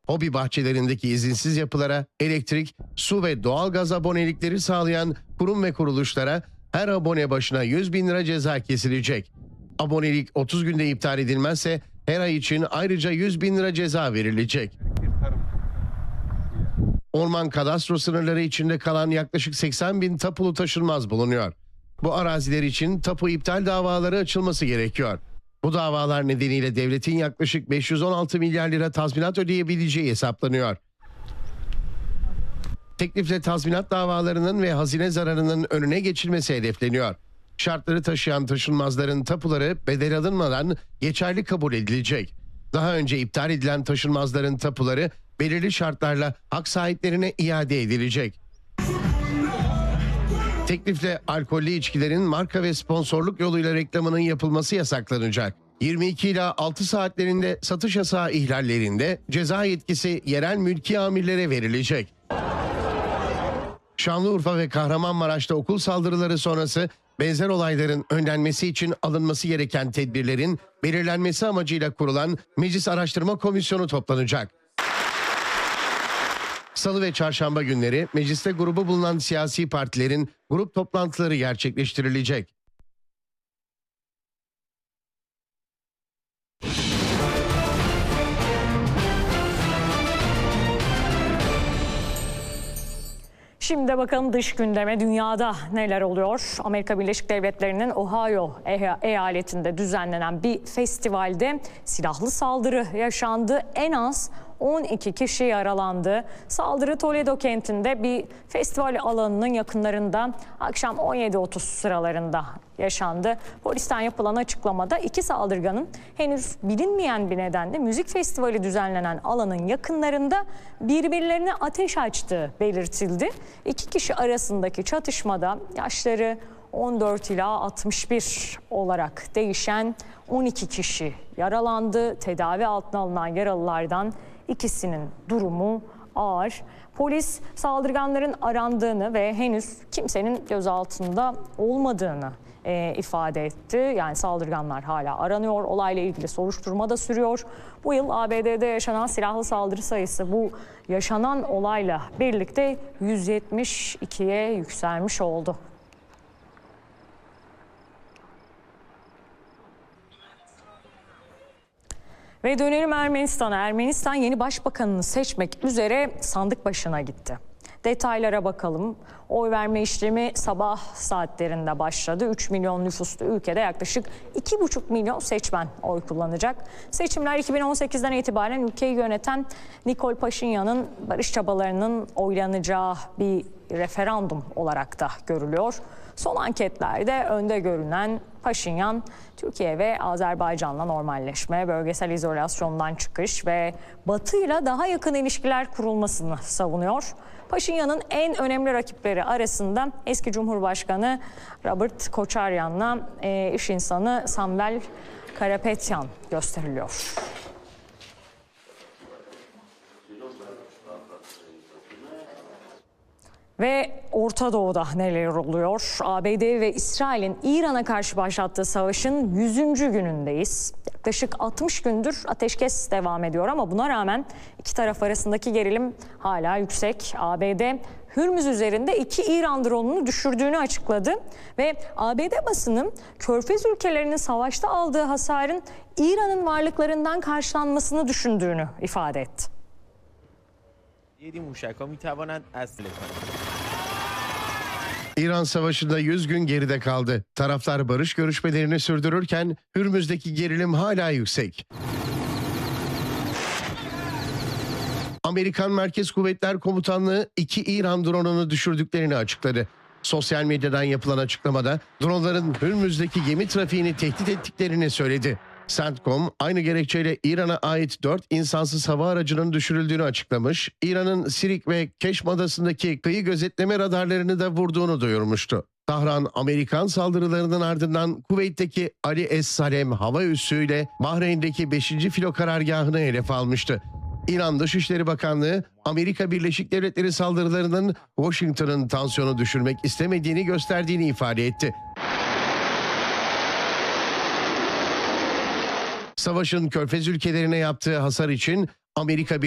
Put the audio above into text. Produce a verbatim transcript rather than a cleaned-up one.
Hobi bahçelerindeki izinsiz yapılara elektrik, su ve doğalgaz abonelikleri sağlayan kurum ve kuruluşlara her abone başına yüz bin lira ceza kesilecek. Abonelik otuz günde iptal edilmezse her ay için ayrıca yüz bin lira ceza verilecek. Orman kadastro sınırları içinde kalan yaklaşık seksen bin tapulu taşınmaz bulunuyor. Bu araziler için tapu iptal davaları açılması gerekiyor. Bu davalar nedeniyle devletin yaklaşık beş yüz on altı milyar lira tazminat ödeyebileceği hesaplanıyor. Teklifle tazminat davalarının ve hazine zararının önüne geçilmesi hedefleniyor. Şartları taşıyan taşınmazların tapuları bedel alınmadan geçerli kabul edilecek. Daha önce iptal edilen taşınmazların tapuları belirli şartlarla hak sahiplerine iade edilecek. Teklifle alkollü içkilerin marka ve sponsorluk yoluyla reklamının yapılması yasaklanacak. yirmi iki ila altı saatlerinde satış yasağı ihlallerinde ceza yetkisi yerel mülki amirlere verilecek. Şanlıurfa ve Kahramanmaraş'ta okul saldırıları sonrası benzer olayların önlenmesi için alınması gereken tedbirlerin belirlenmesi amacıyla kurulan Meclis Araştırma Komisyonu toplanacak. Salı ve çarşamba günleri mecliste grubu bulunan siyasi partilerin grup toplantıları gerçekleştirilecek. Şimdi de bakalım dış gündeme, dünyada neler oluyor? Amerika Birleşik Devletleri'nin Ohio eyaletinde düzenlenen bir festivalde silahlı saldırı yaşandı. En az on iki kişi yaralandı. Saldırı Toledo kentinde bir festival alanının yakınlarında akşam on yedi otuz sıralarında yaşandı. Polisten yapılan açıklamada iki saldırganın henüz bilinmeyen bir nedenle müzik festivali düzenlenen alanın yakınlarında birbirlerine ateş açtığı belirtildi. İki kişi arasındaki çatışmada yaşları on dört ila altmış bir olarak değişen on iki kişi yaralandı. Tedavi altına alınan yaralılardan İkisinin durumu ağır. Polis saldırganların arandığını ve henüz kimsenin gözaltında olmadığını e, ifade etti. Yani saldırganlar hala aranıyor. Olayla ilgili soruşturma da sürüyor. Bu yıl A B D'de yaşanan silahlı saldırı sayısı bu yaşanan olayla birlikte yüz yetmiş ikiye yükselmiş oldu. Ve dönelim Ermenistan'a. Ermenistan yeni başbakanını seçmek üzere sandık başına gitti. Detaylara bakalım. Oy verme işlemi sabah saatlerinde başladı. üç milyon nüfuslu ülkede yaklaşık iki buçuk milyon seçmen oy kullanacak. Seçimler iki bin on sekizden itibaren ülkeyi yöneten Nikol Paşinyan'ın barış çabalarının oylanacağı bir referandum olarak da görülüyor. Son anketlerde önde görünen Paşinyan, Türkiye ve Azerbaycan'la normalleşme, bölgesel izolasyondan çıkış ve Batı'yla daha yakın ilişkiler kurulmasını savunuyor. Paşinyan'ın en önemli rakipleri arasında eski Cumhurbaşkanı Robert Koçaryan'la e, iş insanı Samvel Karapetyan gösteriliyor. Ve Orta Doğu'da neler oluyor? A B D ve İsrail'in İran'a karşı başlattığı savaşın yüzüncü günündeyiz. Yaklaşık altmış gündür ateşkes devam ediyor ama buna rağmen iki taraf arasındaki gerilim hala yüksek. A B D Hürmüz üzerinde iki İran drone'unu düşürdüğünü açıkladı ve A B D basını Körfez ülkelerinin savaşta aldığı hasarın İran'ın varlıklarından karşılanmasını düşündüğünü ifade etti. İran Savaşı'nda yüz gün geride kaldı. Taraflar barış görüşmelerini sürdürürken Hürmüz'deki gerilim hala yüksek. Amerikan Merkez Kuvvetler Komutanlığı iki İran drone'unu düşürdüklerini açıkladı. Sosyal medyadan yapılan açıklamada dronların Hürmüz'deki gemi trafiğini tehdit ettiklerini söyledi. CENTCOM aynı gerekçeyle İran'a ait dört insansız hava aracının düşürüldüğünü açıklamış, İran'ın Sirik ve Keşm adasındaki kıyı gözetleme radarlarını da vurduğunu duyurmuştu. Tahran, Amerikan saldırılarının ardından Kuveyt'teki Ali Es-Salem hava üssüyle Bahreyn'deki beşinci filo karargahını hedef almıştı. İran Dışişleri Bakanlığı, Amerika Birleşik Devletleri saldırılarının Washington'ın tansiyonu düşürmek istemediğini gösterdiğini ifade etti. Savaşın Körfez ülkelerine yaptığı hasar için Amerika